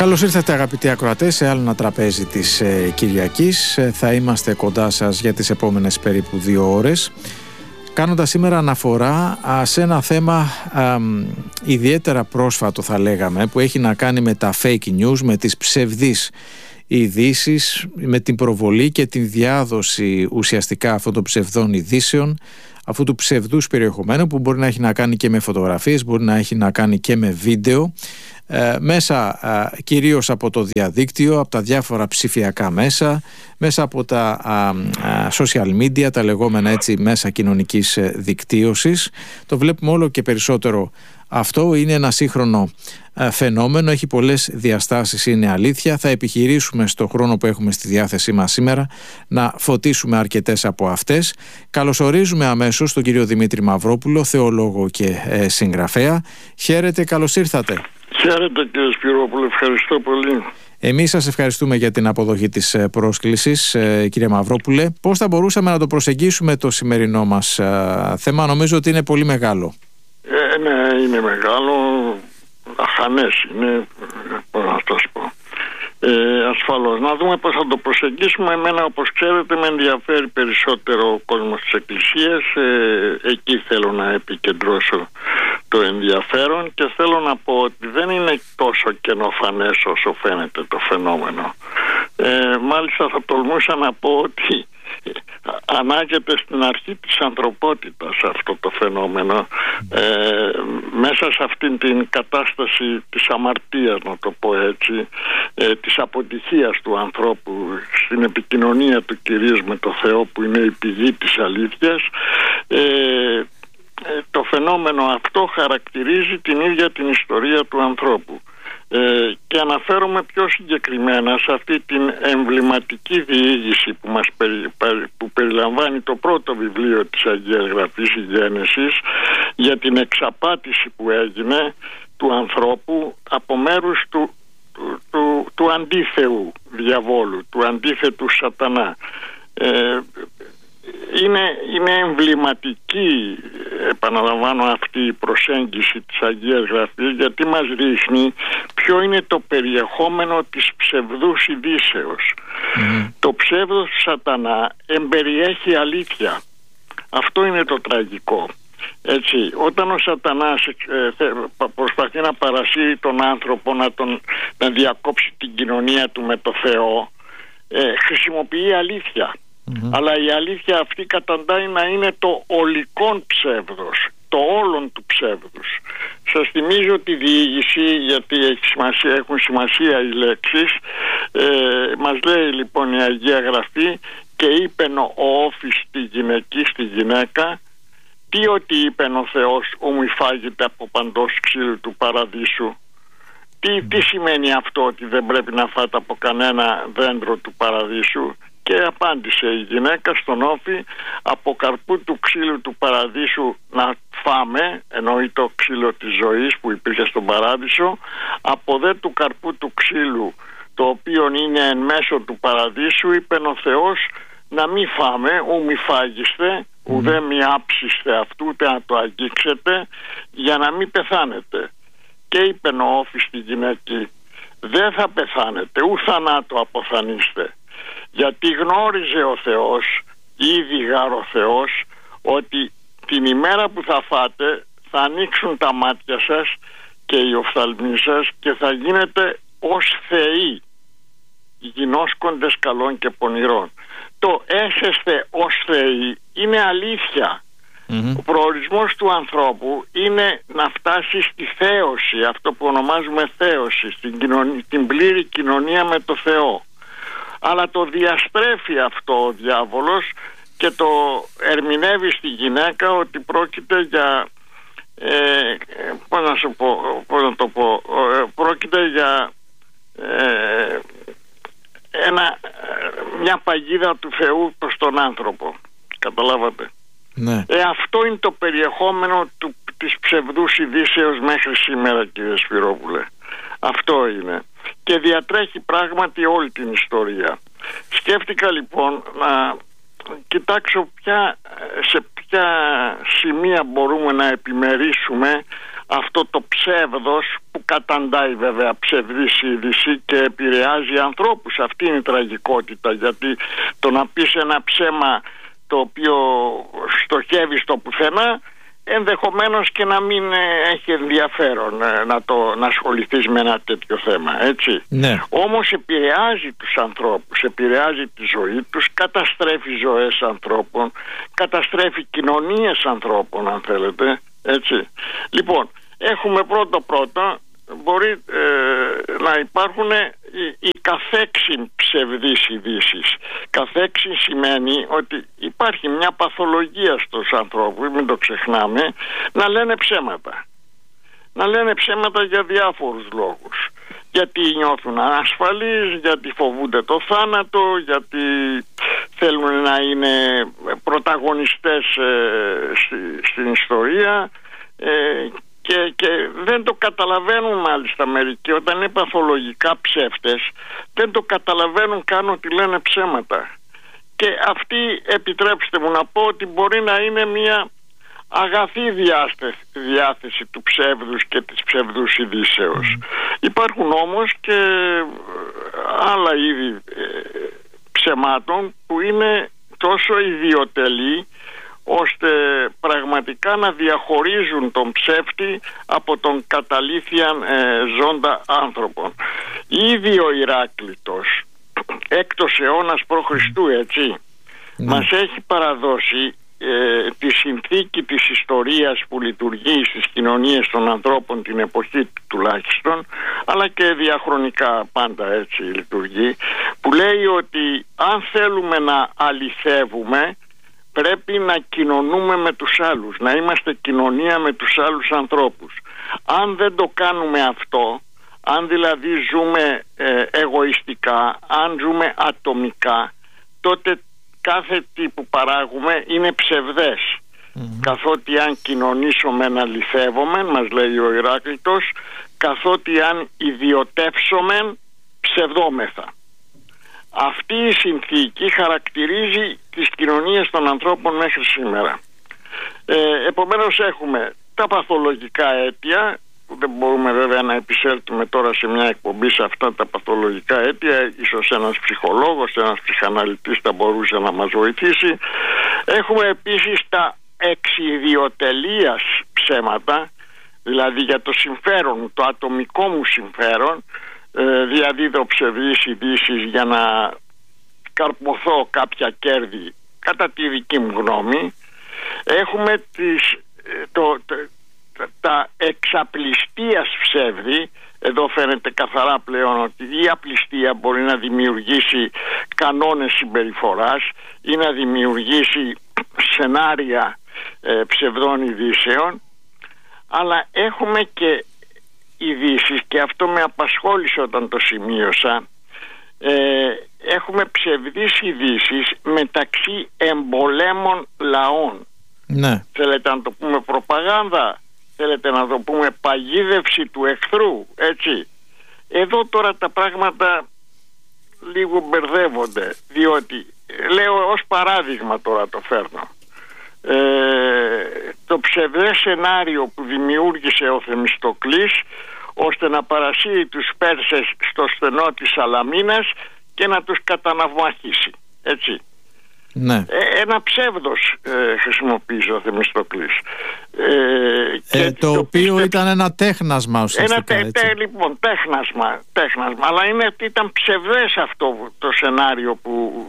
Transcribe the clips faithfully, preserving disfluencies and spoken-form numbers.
Καλώς ήρθατε αγαπητοί ακροατές σε άλλο ένα τραπέζι της ε, Κυριακής. Ε, θα είμαστε κοντά σας για τις επόμενες περίπου δύο ώρες, κάνοντας σήμερα αναφορά α, σε ένα θέμα α, ιδιαίτερα πρόσφατο, θα λέγαμε, που έχει να κάνει με τα fake news, με τις ψευδείς ειδήσεις, με την προβολή και την διάδοση ουσιαστικά αυτών των ψευδών ειδήσεων, αυτού του ψευδούς περιεχομένου που μπορεί να έχει να κάνει και με φωτογραφίες, μπορεί να έχει να κάνει και με βίντεο, ε, μέσα ε, κυρίως από το διαδίκτυο, από τα διάφορα ψηφιακά μέσα, μέσα από τα ε, social media, τα λεγόμενα έτσι μέσα κοινωνικής δικτύωσης. Το βλέπουμε όλο και περισσότερο αυτό. Είναι ένα σύγχρονο ε, φαινόμενο, έχει πολλές διαστάσεις, είναι αλήθεια. Θα επιχειρήσουμε στο χρόνο που έχουμε στη διάθεσή μας σήμερα να φωτίσουμε αρκετές από αυτές. Καλωσορίζουμε αμέσως τον κύριο Δημήτρη Μαυρόπουλο, θεολόγο και ε, συγγραφέα. Χαίρετε, καλώς ήρθατε. Χαίρετε κύριε Σπυρόπουλο, ευχαριστώ πολύ. Εμείς σας ευχαριστούμε για την αποδοχή της πρόσκλησης, κύριε Μαυρόπουλε. Πώς θα μπορούσαμε να το προσεγγίσουμε το σημερινό μας θέμα? Νομίζω ότι είναι πολύ μεγάλο. Ε, ναι, είναι μεγάλο, αχανές είναι, πώς να το πω. Ε, ασφαλώς. Να δούμε πώς θα το προσεγγίσουμε. Εμένα, όπως ξέρετε, με ενδιαφέρει περισσότερο ο κόσμος της Εκκλησίας. Ε, εκεί θέλω να επικεντρώσω το ενδιαφέρον και θέλω να πω ότι δεν είναι τόσο καινοφανές όσο φαίνεται το φαινόμενο. Ε, μάλιστα θα τολμούσα να πω ότι ανάγεται στην αρχή της ανθρωπότητας αυτό το φαινόμενο, ε, μέσα σε αυτήν την κατάσταση της αμαρτίας, να το πω έτσι, ε, της αποτυχίας του ανθρώπου στην επικοινωνία του κυρίως με το Θεό, που είναι η πηγή της αλήθειας. ε, το φαινόμενο αυτό χαρακτηρίζει την ίδια την ιστορία του ανθρώπου. Ε, και αναφέρομαι πιο συγκεκριμένα σε αυτή την εμβληματική διήγηση που, μας περι, που περιλαμβάνει το πρώτο βιβλίο της Αγίας Γραφής, η Γένεσης, για την εξαπάτηση που έγινε του ανθρώπου από μέρους του, του, του, του αντίθεου διαβόλου, του αντίθετου σατανά. Ε, Είναι, είναι εμβληματική, επαναλαμβάνω, αυτή η προσέγγιση της Αγίας Γραφής, γιατί μας δείχνει ποιο είναι το περιεχόμενο της ψευδούς ειδήσεως. Mm. Το ψεύδος του σατανά εμπεριέχει αλήθεια. Αυτό είναι το τραγικό. Έτσι, όταν ο σατανάς ε, προσπαθεί να παρασύρει τον άνθρωπο, να, τον, να διακόψει την κοινωνία του με το Θεό, ε, χρησιμοποιεί αλήθεια. Mm-hmm. Αλλά η αλήθεια αυτή καταντάει να είναι το ολικόν ψεύδος, το όλον του ψεύδους. Σας θυμίζω τη διήγηση, γιατί έχει σημασία, έχουν σημασία οι λέξεις. ε, Μας λέει λοιπόν η Αγία Γραφή: και είπεν ο όφης στη γυναική, στη γυναίκα, τι ότι είπεν ο Θεός, ου μη φάγετε από παντός ξύλου του παραδείσου. Τι, τι σημαίνει αυτό, ότι δεν πρέπει να φάτε από κανένα δέντρο του παραδείσου? Και απάντησε η γυναίκα στον όφη: από καρπού του ξύλου του παραδείσου να φάμε, εννοεί το ξύλο της ζωής που υπήρχε στον παράδεισο, από δε του καρπού του ξύλου, το οποίο είναι εν μέσω του παραδείσου, είπεν ο Θεός να μη φάμε, ου μη φάγιστε, ουδέ μη άψιστε αυτού, ούτε να το αγγίξετε, για να μην πεθάνετε. Και είπεν ο όφης στη γυναίκη: δεν θα πεθάνετε, ου θανάτου αποθανείστε. Γιατί γνώριζε ο Θεός, ήδη γάρ ο Θεός, ότι την ημέρα που θα φάτε θα ανοίξουν τα μάτια σας και οι οφθαλμοί σας και θα γίνετε ως θεοί, γινώσκοντες καλών και πονηρών. Το έσεστε ως θεοί είναι αλήθεια. Mm-hmm. Ο προορισμός του ανθρώπου είναι να φτάσει στη θέωση, αυτό που ονομάζουμε θέωση, στην, κοινωνία, την πλήρη κοινωνία με το Θεό. Αλλά το διαστρέφει αυτό ο διάβολος και το ερμηνεύει στη γυναίκα ότι πρόκειται για ε, πώς να σου πω, πώς να το πω ε, πρόκειται για ε, ένα, μια παγίδα του Θεού προς τον άνθρωπο. Καταλάβατε? Ναι. Ε, αυτό είναι το περιεχόμενο του, της ψευδούς ειδήσεως μέχρι σήμερα, κύριε Σπυρόπουλε. Αυτό είναι. Και διατρέχει πράγματι όλη την ιστορία. Σκέφτηκα λοιπόν να κοιτάξω ποια, σε ποια σημεία μπορούμε να επιμερίσουμε αυτό το ψεύδος που καταντάει βέβαια ψευδής είδηση και επηρεάζει ανθρώπους. Αυτή είναι η τραγικότητα, γιατί το να πεις ένα ψέμα το οποίο στοχεύει στο πουθενά, ενδεχομένως και να μην έχει ενδιαφέρον να, το, να ασχοληθείς με ένα τέτοιο θέμα, έτσι. Ναι. Όμως επηρεάζει τους ανθρώπους, επηρεάζει τη ζωή τους, καταστρέφει ζωές ανθρώπων, καταστρέφει κοινωνίες ανθρώπων, αν θέλετε, έτσι. Λοιπόν, έχουμε πρώτο πρώτο μπορεί ε, να υπάρχουν οι, οι καθέξιν ψευδείς ειδήσεις. Καθέξιν σημαίνει ότι υπάρχει μια παθολογία στους ανθρώπους, μην το ξεχνάμε, να λένε ψέματα. Να λένε ψέματα για διάφορους λόγους. Γιατί νιώθουν ανασφαλείς, γιατί φοβούνται το θάνατο, γιατί θέλουν να είναι πρωταγωνιστές ε, στη, στην ιστορία ε, και, και δεν το καταλαβαίνουν μάλιστα μερικοί. Όταν είναι παθολογικά ψεύτες, δεν το καταλαβαίνουν καν ότι λένε ψέματα. Και αυτή, επιτρέψτε μου να πω, ότι μπορεί να είναι μια αγαθή διάθεση, διάθεση του ψεύδους και της ψευδούς ειδήσεως. Mm. Υπάρχουν όμως και άλλα είδη ψεμάτων που είναι τόσο ιδιοτελή ώστε πραγματικά να διαχωρίζουν τον ψεύτη από τον καταλήθιαν ε, ζώντα άνθρωπον. Ήδη ο Ηράκλειτος, έκτος αιώνας προ Χριστού, έτσι, mm. μας έχει παραδώσει Ε, τη συνθήκη της ιστορίας που λειτουργεί στις κοινωνίες των ανθρώπων την εποχή τουλάχιστον, αλλά και διαχρονικά πάντα έτσι λειτουργεί, που λέει ότι αν θέλουμε να αληθεύουμε πρέπει να κοινωνούμε με τους άλλους, να είμαστε κοινωνία με τους άλλους ανθρώπους. Αν δεν το κάνουμε αυτό, αν δηλαδή ζούμε ε, εγωιστικά, αν ζούμε ατομικά, τότε κάθε τι που παράγουμε είναι ψευδές. Mm-hmm. Καθότι αν κοινωνήσουμε να αληθεύομεν, μας λέει ο Ηράκλειτος, καθότι αν ιδιωτεύσομεν ψευδόμεθα. Αυτή η συνθήκη χαρακτηρίζει τις κοινωνίες των ανθρώπων μέχρι σήμερα. Ε, επομένως έχουμε τα παθολογικά αίτια, που δεν μπορούμε βέβαια να επισέλθουμε τώρα σε μια εκπομπή σε αυτά τα παθολογικά αίτια. Ίσως ένας ψυχολόγος, ένας ψυχαναλυτής θα μπορούσε να μας βοηθήσει. Έχουμε επίσης τα εξιδιοτελείας ψέματα, δηλαδή για το συμφέρον, το ατομικό μου συμφέρον, ε, διαδίδω ψευδείς ειδήσεις για να καρποθώ κάποια κέρδη κατά τη δική μου γνώμη. Έχουμε τις, το, το, τα εξαπληστίας ψεύδη. Εδώ φαίνεται καθαρά πλέον ότι η απληστία μπορεί να δημιουργήσει κανόνες συμπεριφοράς ή να δημιουργήσει σενάρια ε, ψευδών ειδήσεων, αλλά έχουμε και ειδήσεις, και αυτό με απασχόλησε όταν το σημείωσα. ε, έχουμε ψευδείς ειδήσεις μεταξύ εμπολέμων λαών. Ναι. Θέλετε να το πούμε προπαγάνδα, θέλετε να το πούμε παγίδευση του εχθρού, έτσι. Εδώ τώρα τα πράγματα λίγο μπερδεύονται, διότι λέω ως παράδειγμα, τώρα το φέρνω, ε, το ψευδές σενάριο που δημιούργησε ο Θεμιστοκλής ώστε να παρασύρει τους Πέρσες στο στενό της Σαλαμίνας και να τους καταναυμαχίσει, έτσι. Ναι. Ε, ένα ψεύδος ε, χρησιμοποίησε ο Θεμιστοκλής, ε, και ε, το, το οποίο πίστε... ήταν ένα τέχνασμα ουσιαστικά, ένα τε, τε, λοιπόν τέχνασμα, τέχνασμα αλλά είναι ότι ήταν ψευδές αυτό το σενάριο που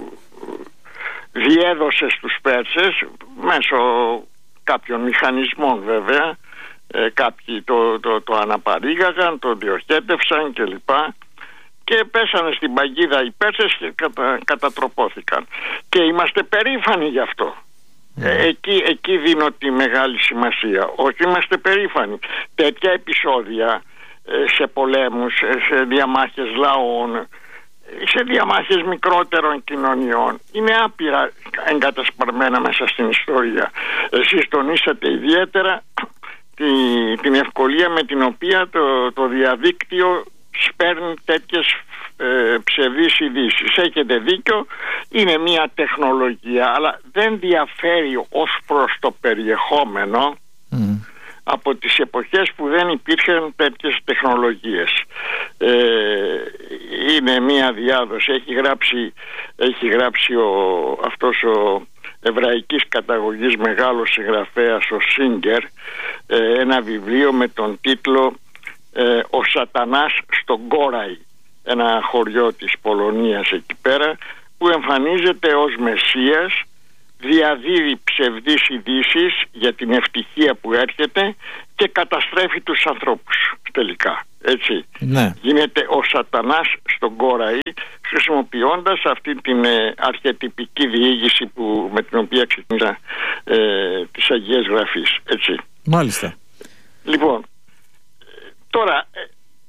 διέδωσε στους Πέρσες μέσω κάποιων μηχανισμών βέβαια. ε, κάποιοι το, το, το αναπαρήγαγαν, το διοχέτευσαν κλπ. Και πέσανε στην παγίδα οι Πέρσες και κατα, κατατροπώθηκαν. Και είμαστε περήφανοι γι' αυτό. Mm. Ε, εκεί, εκεί δίνω τη μεγάλη σημασία. Όχι, είμαστε περήφανοι. Τέτοια επεισόδια ε, σε πολέμους, σε διαμάχες λαών, σε διαμάχες μικρότερων κοινωνιών είναι άπειρα εγκατασπαρμένα μέσα στην ιστορία. Εσείς τονίσατε ιδιαίτερα τη, την ευκολία με την οποία το, το διαδίκτυο σπέρνει τέτοιες ε, ψευδείς ειδήσεις. Έχετε δίκιο, είναι μια τεχνολογία, αλλά δεν διαφέρει ως προς το περιεχόμενο, mm. από τις εποχές που δεν υπήρχαν τέτοιες τεχνολογίες. Ε, είναι μία διάδοση. Έχει γράψει, έχει γράψει ο, αυτός ο εβραϊκής καταγωγής μεγάλος συγγραφέας, ο Σίγκερ, ε, ένα βιβλίο με τον τίτλο ε, «Ο Σατανάς στον Γκόραη», ένα χωριό της Πολωνίας εκεί πέρα, που εμφανίζεται ως Μεσσίας, διαδίδει ψευδείς ειδήσεις για την ευτυχία που έρχεται και καταστρέφει τους ανθρώπους τελικά, έτσι. Ναι. Γίνεται ο Σατανάς στον Γκόραη, χρησιμοποιώντας αυτή την ε, αρχιετυπική διήγηση που, με την οποία ξεκίνησα ε, τις Αγίες Γραφής, έτσι. Μάλιστα. Λοιπόν, τώρα ε,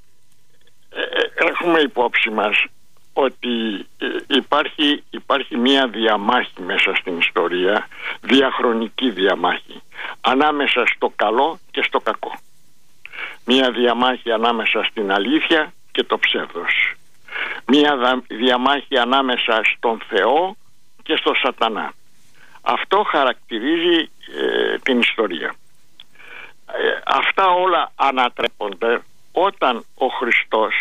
ε, έχουμε υπόψη μας ότι υπάρχει, υπάρχει μία διαμάχη μέσα στην ιστορία, διαχρονική διαμάχη, ανάμεσα στο καλό και στο κακό. Μία διαμάχη ανάμεσα στην αλήθεια και το ψεύδος. Μία διαμάχη ανάμεσα στον Θεό και στο Σατανά. Αυτό χαρακτηρίζει ε, την ιστορία. Ε, αυτά όλα ανατρέπονται όταν ο Χριστός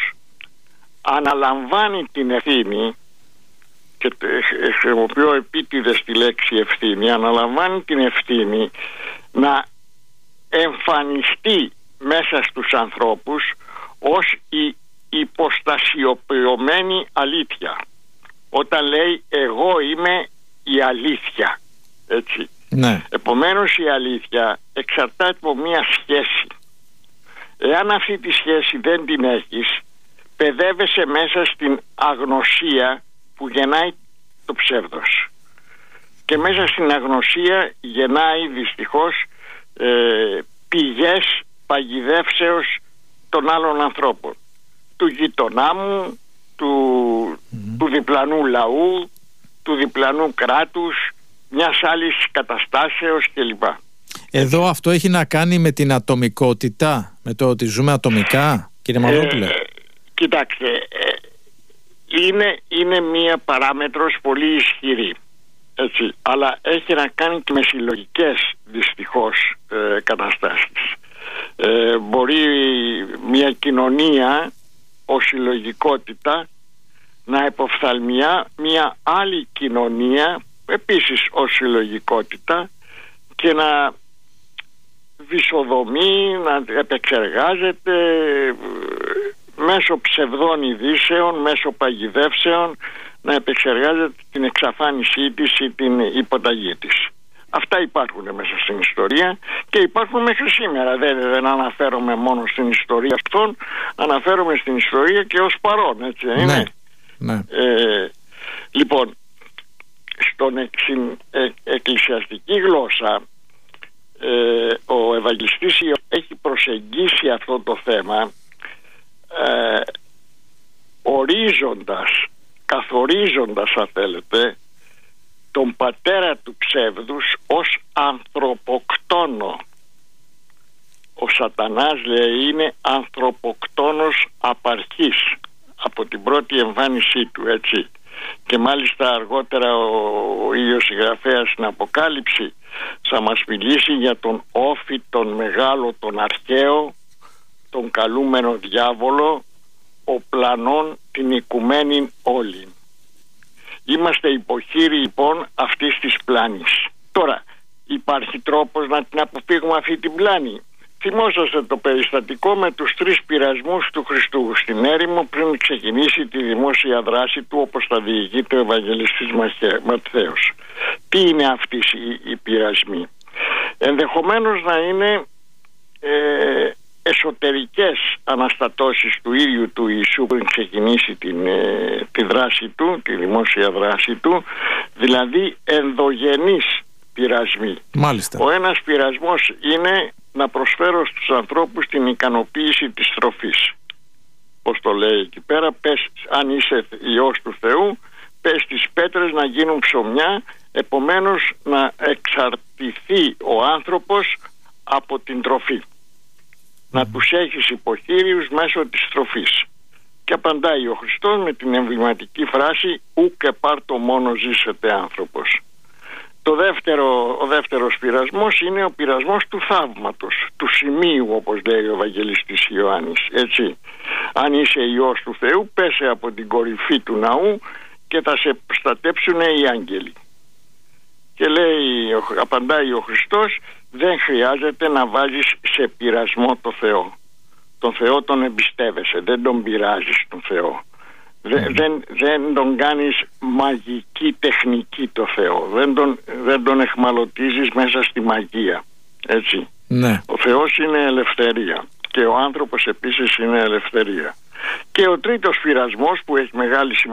αναλαμβάνει την ευθύνη, και χρησιμοποιώ επίτηδες τη λέξη ευθύνη, αναλαμβάνει την ευθύνη να εμφανιστεί μέσα στους ανθρώπους ως η υποστασιοποιημένη αλήθεια. Όταν λέει εγώ είμαι η αλήθεια, έτσι. Ναι. Επομένως η αλήθεια εξαρτάται από μια σχέση. Εάν αυτή τη σχέση δεν την έχεις, παιδεύεσαι μέσα στην αγνωσία που γεννάει το ψεύδος, και μέσα στην αγνωσία γεννάει δυστυχώς ε, πηγές παγιδεύσεως των άλλων ανθρώπων, του γειτονά μου, του, mm. του διπλανού λαού, του διπλανού κράτους, μιας άλλης καταστάσεως κλπ. Εδώ αυτό έχει να κάνει με την ατομικότητα, με το ότι ζούμε ατομικά, κύριε Μαυρόπουλε? Ε, Κοιτάξτε, είναι, είναι μία παράμετρος πολύ ισχυρή, έτσι, αλλά έχει να κάνει και με συλλογικές δυστυχώς ε, καταστάσεις. Ε, μπορεί μια κοινωνία ως συλλογικότητα να εποφθαλμιά μια άλλη κοινωνία επίσης ως συλλογικότητα και να βυσοδομεί, να επεξεργάζεται μέσω ψευδών ειδήσεων, μέσω παγιδεύσεων, να επεξεργάζεται την εξαφάνισή της ή την υποταγή της. Αυτά υπάρχουν μέσα στην ιστορία και υπάρχουν μέχρι σήμερα. Δεν, δεν αναφέρομαι μόνο στην ιστορία αυτών, αναφέρομαι στην ιστορία και ως παρόν, έτσι δεν είναι? Ναι, ναι. Ε, λοιπόν, στον εξ, ε, εκκλησιαστική γλώσσα ε, ο Ευαγγελιστής έχει προσεγγίσει αυτό το θέμα ε, ορίζοντας, καθορίζοντας αν θέλετε τον πατέρα του ψεύδους ως ανθρωποκτόνο. Ο Σατανάς, λέει, είναι ανθρωποκτόνος απαρχής από την πρώτη εμφάνισή του, έτσι. Και μάλιστα αργότερα ο, ο ίδιος συγγραφέας στην Αποκάλυψη θα μας μιλήσει για τον όφη, τον μεγάλο, τον αρχαίο, τον καλούμενο διάβολο, ο πλανών την οικουμένην όλην. Είμαστε υποχείροι λοιπόν αυτής της πλάνης. Τώρα, υπάρχει τρόπος να την αποφύγουμε αυτή την πλάνη? Θυμόσαστε το περιστατικό με τους τρεις πειρασμούς του Χριστού στην έρημο πριν ξεκινήσει τη δημόσια δράση του, όπως τα διηγείται ο Ευαγγελιστής Ματθαίος. Τι είναι αυτοί οι, οι πειρασμοί? Ενδεχομένως να είναι ε, εσωτερικές αναστατώσεις του ίδιου του Ιησού πριν ξεκινήσει την, ε, τη δράση του, τη δημόσια δράση του, δηλαδή ενδογενείς πειρασμοί. Μάλιστα. Ο ένας πειρασμός είναι να προσφέρω στους ανθρώπους την ικανοποίηση της τροφής. Πώς το λέει εκεί πέρα, πες, αν είσαι Υιός του Θεού, πες στις πέτρες να γίνουν ψωμιά, επομένως να εξαρτηθεί ο άνθρωπος από την τροφή. Mm. Να τους έχεις υποχείριους μέσω της τροφής. Και απαντάει ο Χριστός με την εμβληματική φράση «Ου και πάρτο μόνο ζήσετε άνθρωπος». Το δεύτερο, ο δεύτερος πειρασμός είναι ο πειρασμός του θαύματος, του σημείου, όπως λέει ο Ευαγγελιστής Ιωάννης, έτσι. Αν είσαι Υιός του Θεού, πέσε από την κορυφή του ναού και θα σε προστατέψουν οι άγγελοι. Και λέει, απαντάει ο Χριστός, δεν χρειάζεται να βάζεις σε πειρασμό το Θεό. Τον Θεό τον εμπιστεύεσαι, δεν τον πειράζεις τον Θεό. Δεν, δεν, δεν τον κάνεις μαγική τεχνική το Θεό. Δεν τον, δεν τον εχμαλωτίζεις μέσα στη μαγεία. Έτσι. Ναι. Ο Θεός είναι ελευθερία. Και ο άνθρωπος επίσης είναι ελευθερία. Και ο τρίτος πειρασμός που έχει μεγάλη σημασία